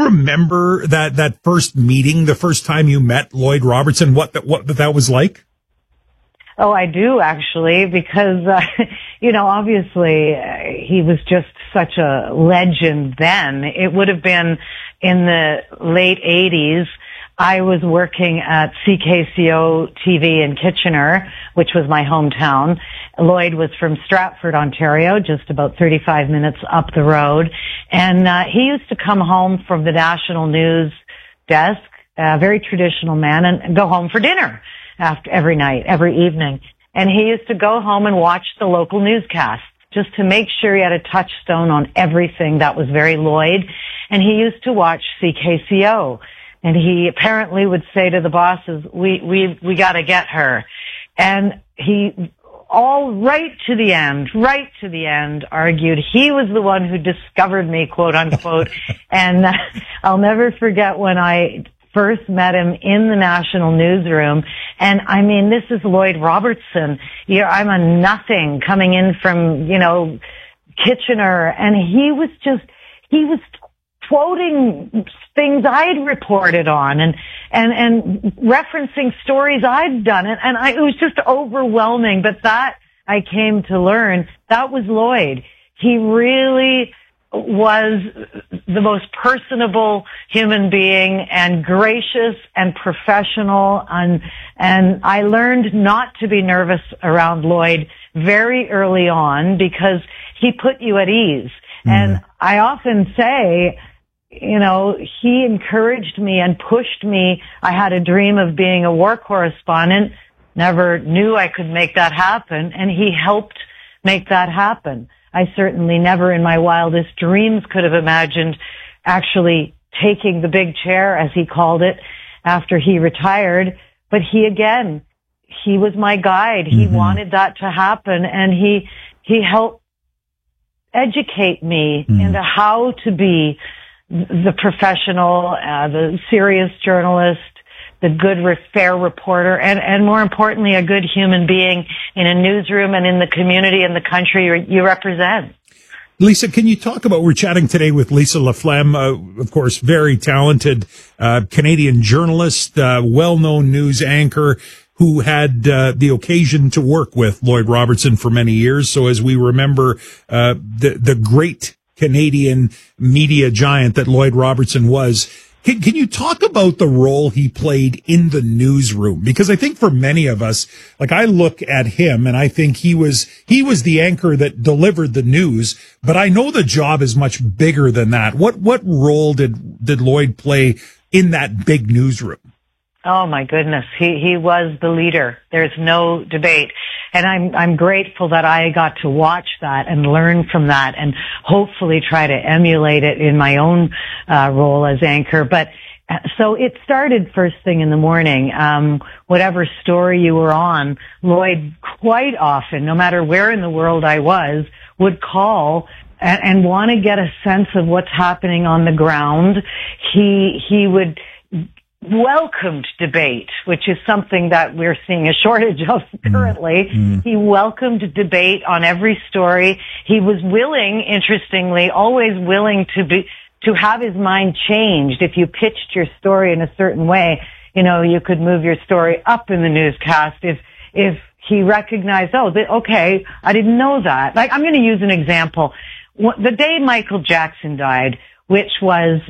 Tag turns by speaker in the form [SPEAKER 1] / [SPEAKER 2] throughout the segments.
[SPEAKER 1] remember that first meeting, the first time you met Lloyd Robertson, what that was like?
[SPEAKER 2] Oh, I do actually, because, obviously he was just such a legend then. It would have been in the late 80s. I was working at CKCO TV in Kitchener, which was my hometown. Lloyd was from Stratford, Ontario, just about 35 minutes up the road. And he used to come home from the national news desk, a very traditional man, and go home for dinner every night, every evening. And he used to go home and watch the local newscasts just to make sure he had a touchstone on everything. That was very Lloyd. And he used to watch CKCO. And he apparently would say to the bosses, we gotta get her. And he, right to the end, argued he was the one who discovered me, quote unquote. And I'll never forget when I first met him in the national newsroom. And I mean, this is Lloyd Robertson. I'm a nothing coming in from, Kitchener. And he was quoting things I'd reported on and referencing stories I'd done. And it was just overwhelming. But that I came to learn, that was Lloyd. He really was the most personable human being and gracious and professional. And I learned not to be nervous around Lloyd very early on because he put you at ease. Mm-hmm. And I often say, he encouraged me and pushed me. I had a dream of being a war correspondent, never knew I could make that happen, and he helped make that happen. I certainly never in my wildest dreams could have imagined actually taking the big chair, as he called it, after he retired. But he was my guide. He mm-hmm. wanted that to happen, and he helped educate me mm-hmm. into how to be the professional, the serious journalist, the good, fair reporter, and more importantly, a good human being in a newsroom and in the community and the country you represent.
[SPEAKER 1] Lisa, can you talk about, we're chatting today with Lisa Laflamme, of course, very talented Canadian journalist, well-known news anchor, who had the occasion to work with Lloyd Robertson for many years. So as we remember the great Canadian media giant that Lloyd Robertson was, can you talk about the role he played in the newsroom? Because I think for many of us, like I look at him and I think he was the anchor that delivered the news, but I know the job is much bigger than that. What role did Lloyd play in that big newsroom?
[SPEAKER 2] Oh my goodness. He was the leader. There's no debate. And I'm grateful that I got to watch that and learn from that and hopefully try to emulate it in my own role as anchor. But so it started first thing in the morning. Whatever story you were on, Lloyd quite often, no matter where in the world I was, would call and want to get a sense of what's happening on the ground. He would welcomed debate, which is something that we're seeing a shortage of currently. Mm-hmm. He welcomed debate on every story. He was willing, interestingly, always willing to have his mind changed. If you pitched your story in a certain way, you could move your story up in the newscast if he recognized, okay, I didn't know that. Like, I'm going to use an example. The day Michael Jackson died, which was,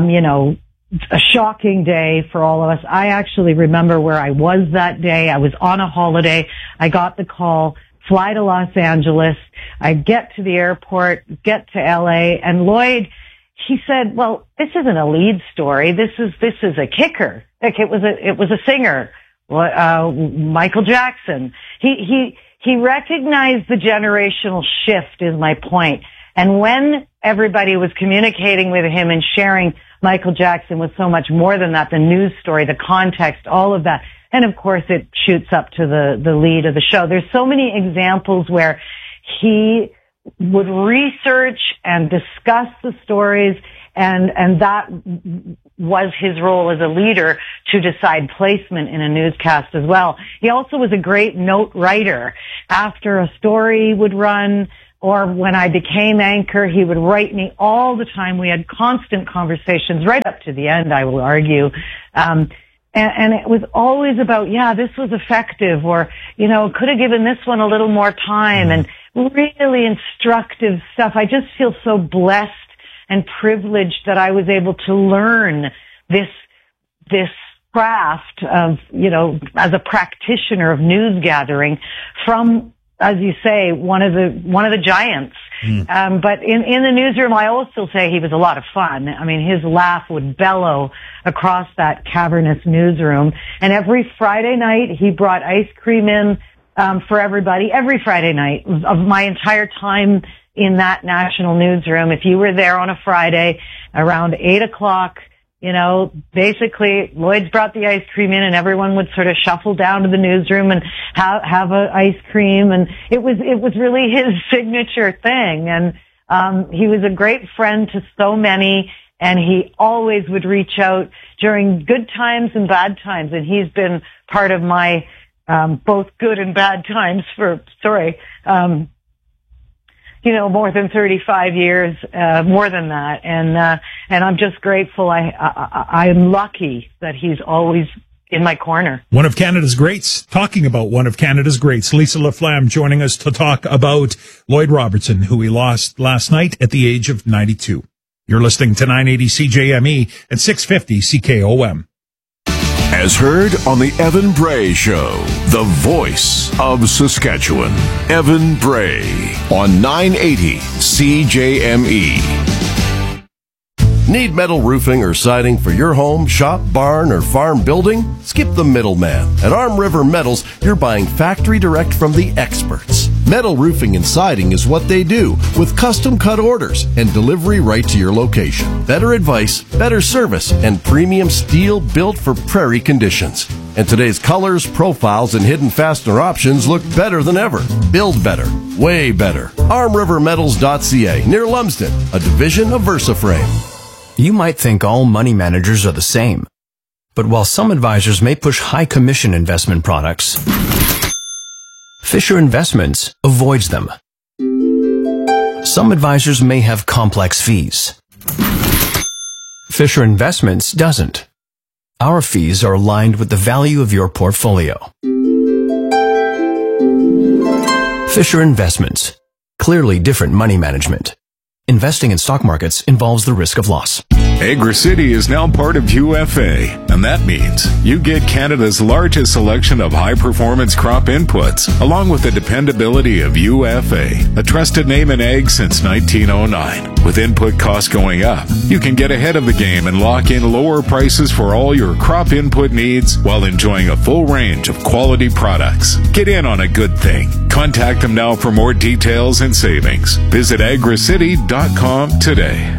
[SPEAKER 2] a shocking day for all of us. I actually remember where I was that day. I was on a holiday. I got the call, fly to Los Angeles. I get to the airport, get to LA, and Lloyd, he said, well, this isn't a lead story. This is a kicker. Like it was a singer, Michael Jackson. He recognized the generational shift is my point. And when everybody was communicating with him and sharing Michael Jackson was so much more than that, the news story, the context, all of that. And of course it shoots up to the lead of the show. There's so many examples where he would research and discuss the stories and that was his role as a leader to decide placement in a newscast as well. He also was a great note writer. After a story would run, or when I became anchor, he would write me all the time. We had constant conversations right up to the end, I will argue. And it was always about, this was effective, or, could have given this one a little more time, and really instructive stuff. I just feel so blessed and privileged that I was able to learn this craft of, as a practitioner of news gathering from, as you say, one of the giants. But in the newsroom, I also say he was a lot of fun. I mean, his laugh would bellow across that cavernous newsroom. And every Friday night, he brought ice cream in for everybody. Every Friday night of my entire time in that national newsroom. If you were there on a Friday around 8:00, basically Lloyd's brought the ice cream in and everyone would sort of shuffle down to the newsroom and have a ice cream. And it was really his signature thing. And, he was a great friend to so many, and he always would reach out during good times and bad times. And he's been part of my, both good and bad times more than 35 years, more than that. And I'm just grateful. I'm lucky that he's always in my corner.
[SPEAKER 1] One of Canada's greats, talking about one of Canada's greats, Lisa LaFlamme, joining us to talk about Lloyd Robertson, who we lost last night at the age of 92. You're listening to 980 CJME and 650 CKOM.
[SPEAKER 3] As heard on the Evan Bray Show, the voice of Saskatchewan, Evan Bray on 980 CJME. Need metal roofing or siding for your home, shop, barn, or farm building? Skip the middleman. At Arm River Metals, you're buying factory direct from the experts. Metal roofing and siding is what they do, with custom cut orders and delivery right to your location. Better advice, better service, and premium steel built for prairie conditions. And today's colors, profiles, and hidden fastener options look better than ever. Build better. Way better. ArmRiverMetals.ca, near Lumsden, a division of VersaFrame.
[SPEAKER 4] You might think all money managers are the same. But while some advisors may push high commission investment products, Fisher Investments avoids them. Some advisors may have complex fees. Fisher Investments doesn't. Our fees are aligned with the value of your portfolio. Fisher Investments. Clearly different money management. Investing in stock markets involves the risk of loss.
[SPEAKER 5] Agri-City is now part of UFA, and that means you get Canada's largest selection of high-performance crop inputs, along with the dependability of UFA, a trusted name in ag since 1909. With input costs going up, you can get ahead of the game and lock in lower prices for all your crop input needs while enjoying a full range of quality products. Get in on a good thing. Contact them now for more details and savings. Visit agricity.com today.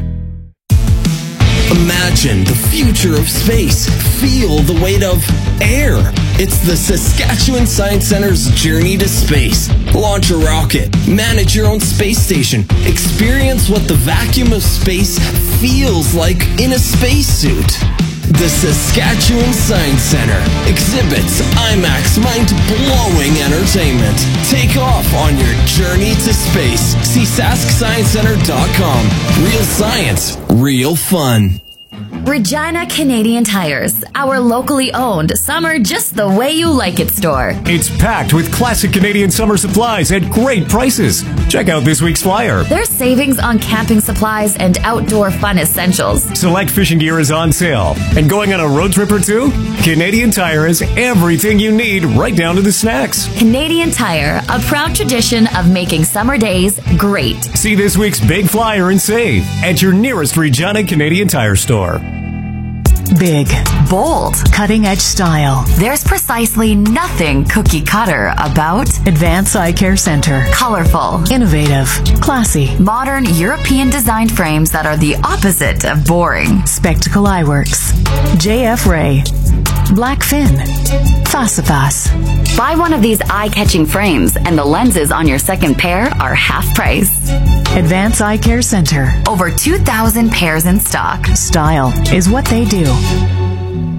[SPEAKER 6] Imagine the future of space. Feel the weight of air. It's the Saskatchewan Science Center's Journey to Space. Launch a rocket. Manage your own space station. Experience what the vacuum of space feels like in a spacesuit. The Saskatchewan Science Center exhibits IMAX mind-blowing entertainment. Take off on your journey to space. See SaskScienceCenter.com. Real science, real fun.
[SPEAKER 7] Regina Canadian Tires, our locally owned summer just the way you like it store.
[SPEAKER 8] It's packed with classic Canadian summer supplies at great prices. Check out this week's flyer.
[SPEAKER 7] There's savings on camping supplies and outdoor fun essentials.
[SPEAKER 8] Select fishing gear is on sale. And going on a road trip or two? Canadian Tire has everything you need, right down to the snacks.
[SPEAKER 7] Canadian Tire, a proud tradition of making summer days great.
[SPEAKER 8] See this week's big flyer and save at your nearest Regina Canadian Tire store.
[SPEAKER 9] Big,
[SPEAKER 7] Bold,
[SPEAKER 9] cutting-edge style.
[SPEAKER 7] There's precisely nothing cookie cutter about
[SPEAKER 9] Advance Eye Care Center.
[SPEAKER 7] colorful,
[SPEAKER 9] Innovative, classy.
[SPEAKER 7] modern European designed frames that are the opposite of boring.
[SPEAKER 9] Spectacle Eyeworks. JF Ray. Blackfin. Fasifas.
[SPEAKER 7] Buy one of these eye-catching frames and the lenses on your second pair are half price.
[SPEAKER 9] Advance Eye Care Center.
[SPEAKER 7] Over 2,000 pairs in stock.
[SPEAKER 9] Style is what they do.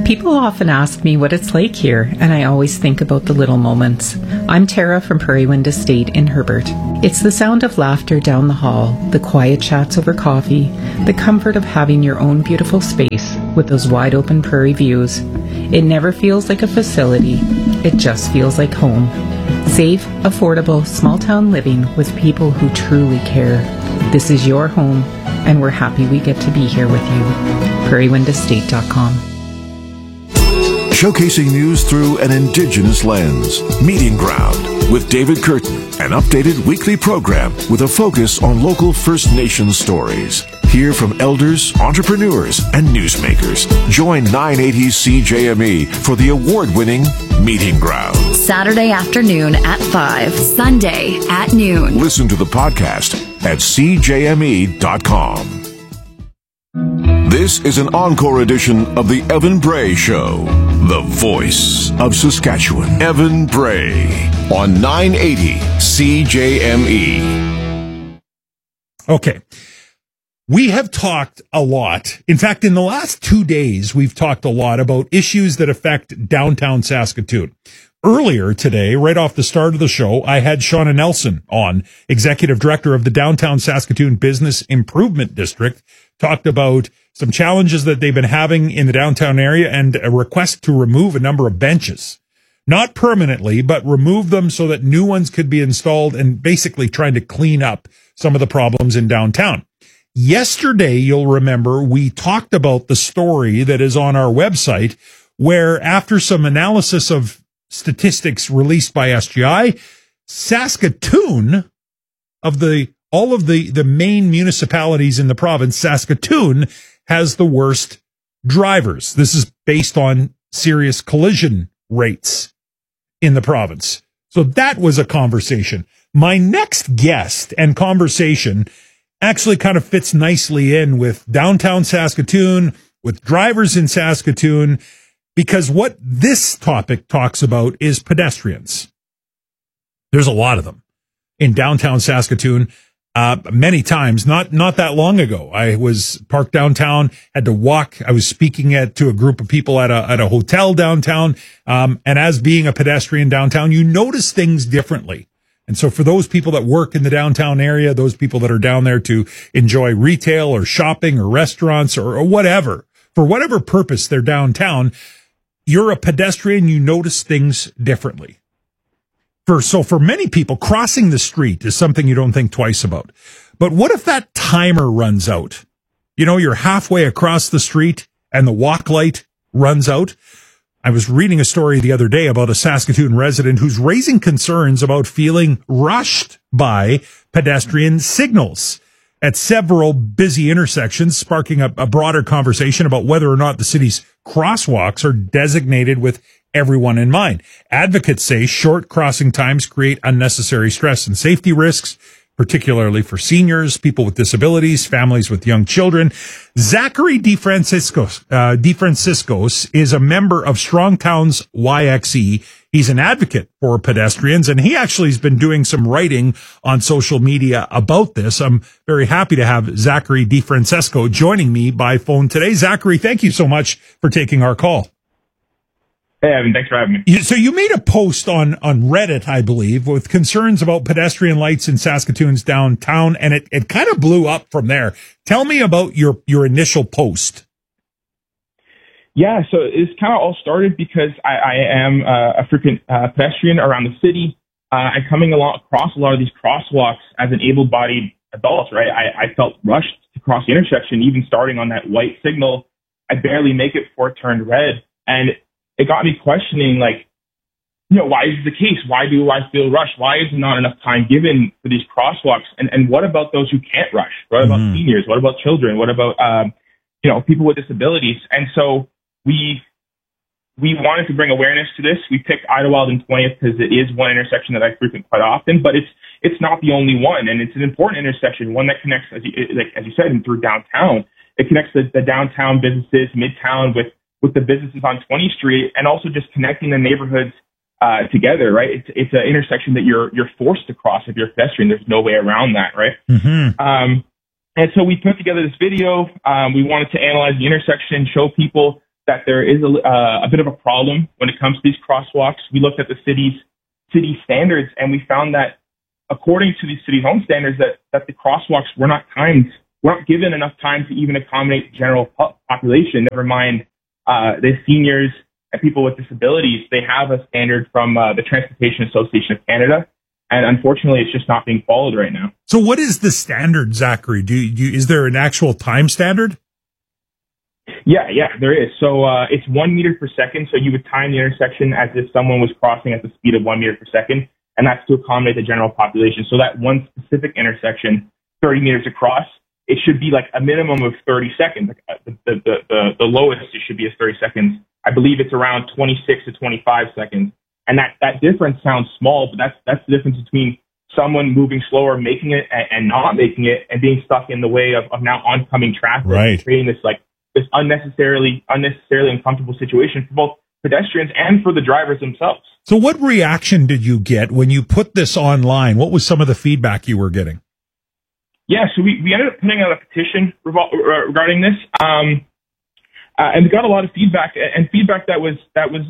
[SPEAKER 10] People often ask me what it's like here, and I always think about the little moments. I'm Tara from Prairie Wind Estate in Herbert. It's the sound of laughter down the hall, the quiet chats over coffee, the comfort of having your own beautiful space with those wide open prairie views. It never feels like a facility, it just feels like home. Safe, affordable, small town living with people who truly care. This is your home, and we're happy we get to be here with you. prairiewindestate.com.
[SPEAKER 3] Showcasing news through an Indigenous lens. Meeting Ground with David Curtin, an updated weekly program with a focus on local First Nations stories. Hear from elders, entrepreneurs, and newsmakers. Join 980 CJME for the award-winning Meeting Ground.
[SPEAKER 7] Saturday afternoon at 5, Sunday at noon.
[SPEAKER 3] Listen to the podcast at cjme.com. This is an encore edition of the Evan Bray Show, the voice of Saskatchewan. Evan Bray on 980 CJME.
[SPEAKER 1] Okay. We have talked a lot. In fact, in the last 2 days, we've talked a lot about issues that affect downtown Saskatoon. Earlier today, right off the start of the show, I had Shauna Nelson on, Executive Director of the Downtown Saskatoon Business Improvement District, talked about some challenges that they've been having in the downtown area and a request to remove a number of benches. Not permanently, but remove them so that new ones could be installed, and basically trying to clean up some of the problems in downtown. Yesterday, you'll remember, we talked about the story that is on our website, where after some analysis of statistics released by SGI, Saskatoon, of all of the main municipalities in the province, Saskatoon has the worst drivers. This is based on serious collision rates in the province. So that was a conversation. My next guest and conversation actually kind of fits nicely in with downtown Saskatoon, with drivers in Saskatoon, because what this topic talks about is pedestrians. There's a lot of them in downtown Saskatoon. Many times, not that long ago, I was parked downtown, had to walk. I was speaking to a group of people at a hotel downtown. And as being a pedestrian downtown, you notice things differently. And so for those people that work in the downtown area, those people that are down there to enjoy retail or shopping or restaurants or whatever, for whatever purpose they're downtown, you're a pedestrian, you notice things differently. So for many people, crossing the street is something you don't think twice about. But what if that timer runs out? You know, you're halfway across the street and the walk light runs out. I was reading a story the other day about a Saskatoon resident who's raising concerns about feeling rushed by pedestrian signals at several busy intersections, sparking a broader conversation about whether or not the city's crosswalks are designated with everyone in mind. Advocates say short crossing times create unnecessary stress and safety risks, particularly for seniors, people with disabilities, families with young children. Zachary DeFranciscos is a member of Strong Towns YXE. He's an advocate for pedestrians, and he actually has been doing some writing on social media about this. I'm very happy to have Zachary DeFrancisco joining me by phone today. Zachary, thank you so much for taking our call.
[SPEAKER 11] Hey, Evan, thanks for having me.
[SPEAKER 1] So you made a post on Reddit, I believe, with concerns about pedestrian lights in Saskatoon's downtown, and it kind of blew up from there. Tell me about your initial post.
[SPEAKER 11] Yeah, so it's kind of all started because I am a frequent pedestrian around the city. I'm coming across a lot of these crosswalks as an able-bodied adult, right? I felt rushed to cross the intersection, even starting on that white signal. I barely make it before it turned red, and it got me questioning, like, you know, why is this the case? Why do I feel rushed? Why is there not enough time given for these crosswalks? And what about those who can't rush? What about seniors? What about children? What about, people with disabilities? And so we wanted to bring awareness to this. We picked Idlewild and 20th because it is one intersection that I frequent quite often, but it's not the only one. And it's an important intersection, one that connects, as you said, through downtown. It connects the downtown businesses, Midtown, with the businesses on 20th Street, and also just connecting the neighborhoods together, right? It's an intersection that you're forced to cross if you're a pedestrian. There's no way around that, right? Mm-hmm. And so we put together this video. We wanted to analyze the intersection, show people that there is a bit of a problem when it comes to these crosswalks. We looked at the city standards, and we found that according to the city's own standards, that the crosswalks were not given enough time to even accommodate the general population, never mind the seniors and people with disabilities. They have a standard from the Transportation Association of Canada, and unfortunately, it's just not being followed right now.
[SPEAKER 1] So what is the standard, Zachary? Is there an actual time standard?
[SPEAKER 11] Yeah, there is. So it's 1 meter per second. So you would time the intersection as if someone was crossing at the speed of 1 meter per second, and that's to accommodate the general population. So that one specific intersection, 30 meters across, it should be like a minimum of 30 seconds. The lowest it should be is 30 seconds. I believe it's around 26 to 25 seconds. And that difference sounds small, but that's the difference between someone moving slower, making it, and not making it, and being stuck in the way of now oncoming traffic,
[SPEAKER 1] right,
[SPEAKER 11] creating this unnecessarily uncomfortable situation for both pedestrians and for the drivers themselves.
[SPEAKER 1] So what reaction did you get when you put this online? What was some of the feedback you were getting?
[SPEAKER 11] Yeah, so we ended up putting out a petition regarding this, and we got a lot of feedback, and feedback that was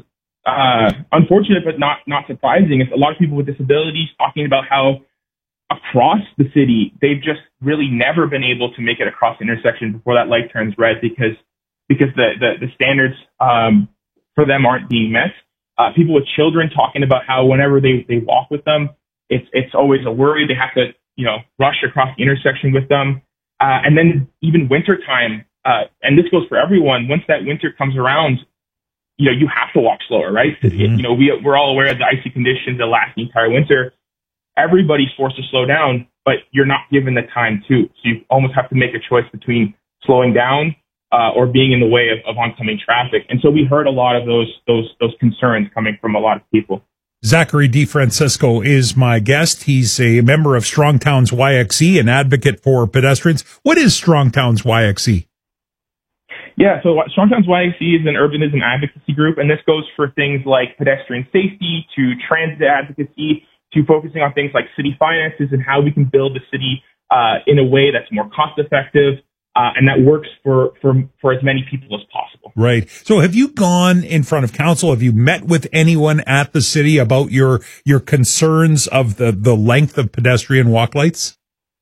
[SPEAKER 11] unfortunate but not surprising. It's a lot of people with disabilities talking about how across the city they've just really never been able to make it across the intersection before that light turns red because the standards for them aren't being met. People with children talking about how whenever they walk with them, it's always a worry. They have to rush across the intersection with them. And then even wintertime, and this goes for everyone, once that winter comes around, you have to walk slower, right? Mm-hmm. We're all aware of the icy conditions that last the entire winter. Everybody's forced to slow down, but you're not given the time to. So you almost have to make a choice between slowing down or being in the way of oncoming traffic. And so we heard a lot of those concerns coming from a lot of people.
[SPEAKER 1] Zachary DeFrancisco is my guest. He's a member of Strong Towns YXE, an advocate for pedestrians. What is Strong Towns YXE?
[SPEAKER 11] Yeah, so Strong Towns YXE is an urbanism advocacy group, and this goes for things like pedestrian safety to transit advocacy to focusing on things like city finances and how we can build the city in a way that's more cost effective and that works for as many people as possible.
[SPEAKER 1] Right. So have you gone in front of council? Have you met with anyone at the city about your concerns of the length of pedestrian walk lights?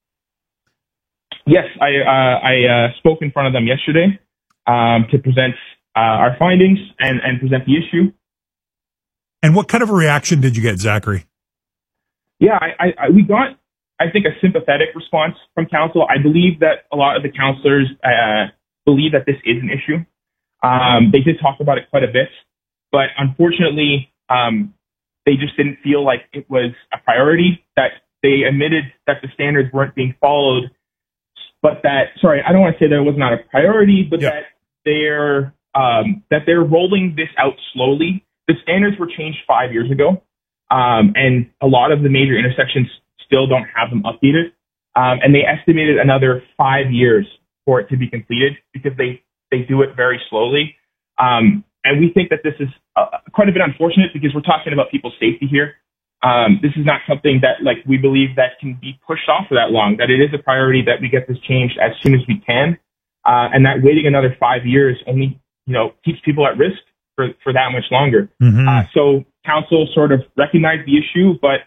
[SPEAKER 11] Yes, I spoke in front of them yesterday to present our findings and present the issue.
[SPEAKER 1] And what kind of a reaction did you get, Zachary?
[SPEAKER 11] Yeah, we got, I think, a sympathetic response from council. I believe that a lot of the councillors believe that this is an issue. They did talk about it quite a bit, but unfortunately, they just didn't feel like it was a priority, that they admitted that the standards weren't being followed, but that, sorry, I don't want to say that it was not a priority, but that they're rolling this out slowly. The standards were changed 5 years ago. And a lot of the major intersections still don't have them updated. And they estimated another 5 years for it to be completed because they do it very slowly. And we think that this is quite a bit unfortunate because we're talking about people's safety here. This is not something that we believe that can be pushed off for that long, that it is a priority that we get this changed as soon as we can. And that waiting another 5 years only, keeps people at risk for that much longer. Mm-hmm. So council sort of recognized the issue, but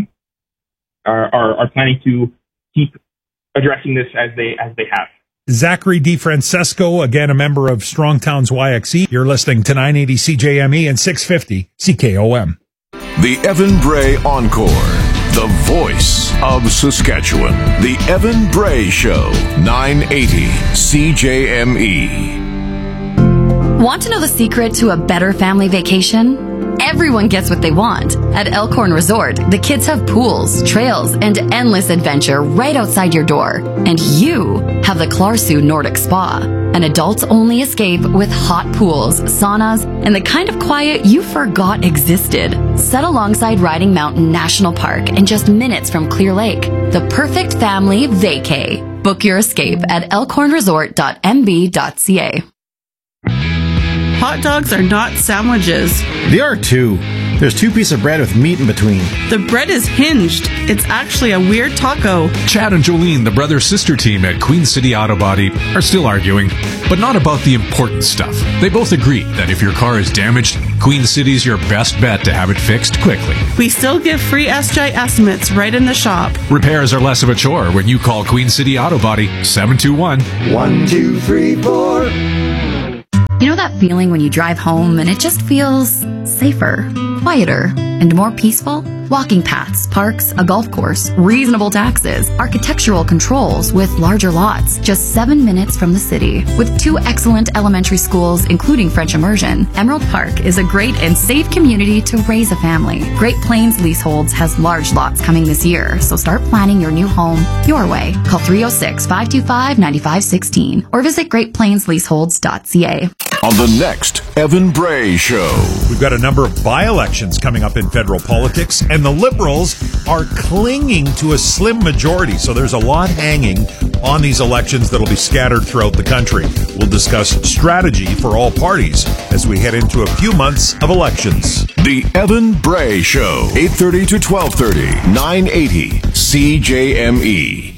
[SPEAKER 11] are planning to keep addressing this as they have.
[SPEAKER 1] Zachary DeFrancisco, again, a member of Strong Towns YXE. You're listening to 980 CJME and 650 CKOM.
[SPEAKER 3] The Evan Bray Encore, the voice of Saskatchewan. The Evan Bray Show, 980 CJME.
[SPEAKER 7] Want to know the secret to a better family vacation? Everyone gets what they want. At Elkhorn Resort, the kids have pools, trails, and endless adventure right outside your door. And you have the Clarsu Nordic Spa, an adults-only escape with hot pools, saunas, and the kind of quiet you forgot existed. Set alongside Riding Mountain National Park and just minutes from Clear Lake. The perfect family vacay. Book your escape at elkhornresort.mb.ca.
[SPEAKER 12] Hot dogs are not sandwiches.
[SPEAKER 13] They are too. There's 2 pieces of bread with meat in between.
[SPEAKER 12] The bread is hinged. It's actually a weird taco.
[SPEAKER 5] Chad and Jolene, the brother-sister team at Queen City Auto Body, are still arguing, but not about the important stuff. They both agree that if your car is damaged, Queen City's your best bet to have it fixed quickly.
[SPEAKER 12] We still give free SGI estimates right in the shop.
[SPEAKER 5] Repairs are less of a chore when you call Queen City Auto Body 721-1234.
[SPEAKER 7] You know that feeling when you drive home and it just feels safer, quieter, and more peaceful? Walking paths, parks, a golf course, reasonable taxes, architectural controls with larger lots, just 7 minutes from the city. With 2 excellent elementary schools, including French immersion, Emerald Park is a great and safe community to raise a family. Great Plains Leaseholds has large lots coming this year, so start planning your new home your way. Call 306-525-9516 or visit greatplainsleaseholds.ca.
[SPEAKER 3] On the next Evan Bray Show.
[SPEAKER 1] We've got a number of by-elections coming up in federal politics, and the Liberals are clinging to a slim majority. So there's a lot hanging on these elections that'll be scattered throughout the country. We'll discuss strategy for all parties as we head into a few months of elections.
[SPEAKER 3] The Evan Bray Show, 8:30 to 12:30, 980 CJME.